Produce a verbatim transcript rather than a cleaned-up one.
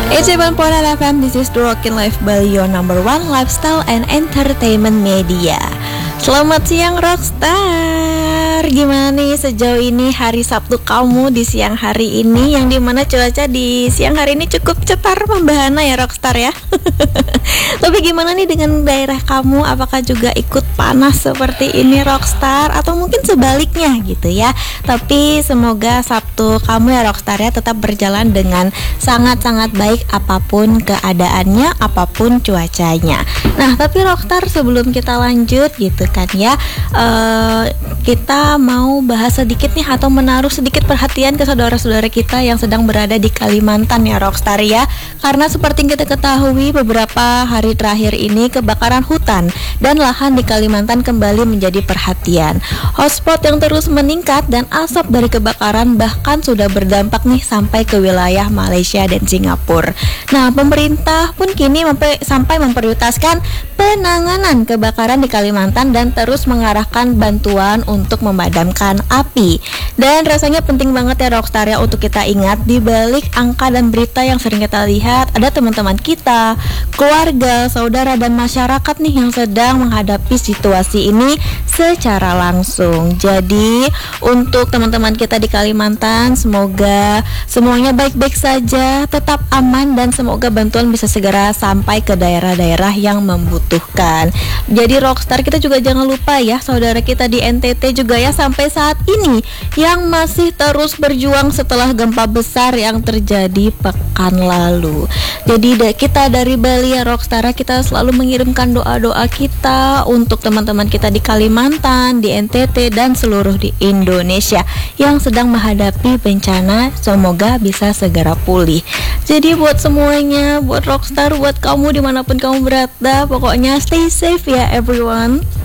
It's Iban Pona F M, this is the Rockin' Life Bali, your number one lifestyle and entertainment media. Selamat siang Rockstar. Gimana nih sejauh ini hari Sabtu kamu di siang hari ini, yang dimana cuaca di siang hari ini cukup cetar membahana ya Rockstar ya. Tapi gimana nih dengan daerah kamu, apakah juga ikut panas seperti ini Rockstar, atau mungkin sebaliknya gitu ya. Tapi semoga Sabtu kamu ya Rockstar ya tetap berjalan dengan sangat-sangat baik apapun keadaannya, apapun cuacanya. Nah tapi Rockstar, sebelum kita lanjut gitu kan ya, uh, kita mau bahas sedikit nih, atau menaruh sedikit perhatian ke saudara-saudara kita yang sedang berada di Kalimantan ya Rockstar ya. Karena seperti yang kita ketahui, beberapa hari terakhir ini kebakaran hutan dan lahan di Kalimantan kembali menjadi perhatian. Hotspot yang terus meningkat dan asap dari kebakaran bahkan sudah berdampak nih sampai ke wilayah Malaysia dan Singapura. Nah pemerintah pun kini mempe- sampai memprioritaskan penanganan kebakaran di Kalimantan dan terus mengarahkan bantuan untuk memadamkan api. Dan rasanya penting banget ya Rockstar ya untuk kita ingat, di balik angka dan berita yang sering kita lihat, ada teman-teman kita, keluarga, saudara dan masyarakat nih yang sedang menghadapi situasi ini secara langsung. Jadi untuk teman-teman kita di Kalimantan, semoga semuanya baik-baik saja, tetap aman, dan semoga bantuan bisa segera sampai ke daerah-daerah yang membutuhkan. Jadi Rockstar, kita juga jangan lupa ya saudara kita di N T T juga ya, sampai saat ini yang masih terus berjuang setelah gempa besar yang terjadi pekan lalu. Jadi da- kita dari Bali ya Rockstar, kita selalu mengirimkan doa-doa kita untuk teman-teman kita di Kalimantan, di N T T dan seluruh di Indonesia yang sedang menghadapi bencana, semoga bisa segera pulih. Jadi buat semuanya, buat Rockstar, buat kamu dimanapun kamu berada, pokoknya stay safe ya everyone.